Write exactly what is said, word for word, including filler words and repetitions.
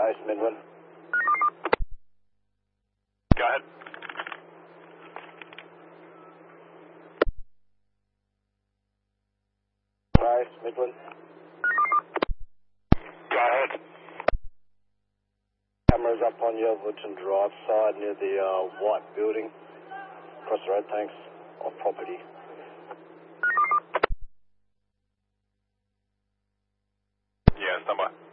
Base Midland. Go ahead. Base Midland. Go ahead. Cameras up on your Woodton Drive side near the uh, white building. Across the road, thanks. Off property. Yeah, stand by.